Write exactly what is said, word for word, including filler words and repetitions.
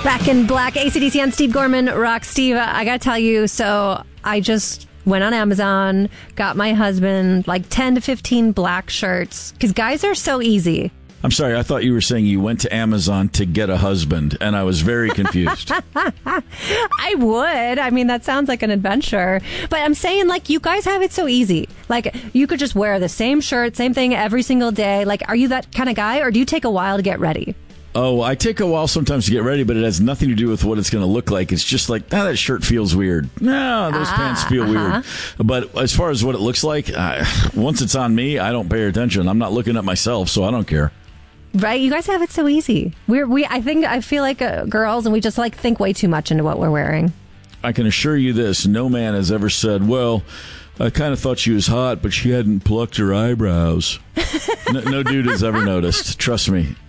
Back in Black, A C D C on Steve Gorman, Rock Steve. I gotta tell you, so I just went on Amazon, got my husband like ten to fifteen black shirts, because guys are so easy. I'm sorry, I thought you were saying you went to Amazon to get a husband, and I was very confused. I would. I mean, that sounds like an adventure. But I'm saying, like, you guys have it so easy. Like, you could just wear the same shirt, same thing every single day. Like, are you that kind of guy, or do you take a while to get ready? Oh, I take a while sometimes to get ready, but it has nothing to do with what it's going to look like. It's just like, ah, that shirt feels weird. No, those ah, pants feel uh-huh. weird. But as far as what it looks like, uh, once it's on me, I don't pay attention. I'm not looking at myself, so I don't care. Right? You guys have it so easy. We're, we, I think, I feel like uh, girls, and we just like think way too much into what we're wearing. I can assure you this. No man has ever said, well, I kind of thought she was hot, but she hadn't plucked her eyebrows. no, no dude has ever noticed. Trust me.